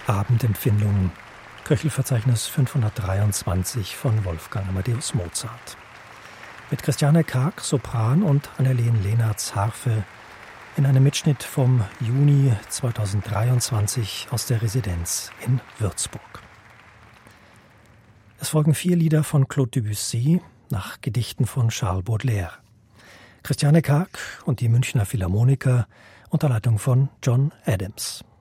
Abendempfindungen, Köchelverzeichnis 523 von Wolfgang Amadeus Mozart. Mit Christiane Karg, Sopran und Annelien Lehnertz, Harfe, in einem Mitschnitt vom Juni 2023 aus der Residenz in Würzburg. Es folgen 4 Lieder von Claude Debussy nach Gedichten von Charles Baudelaire. Christiane Karg und die Münchner Philharmoniker unter Leitung von John Adams.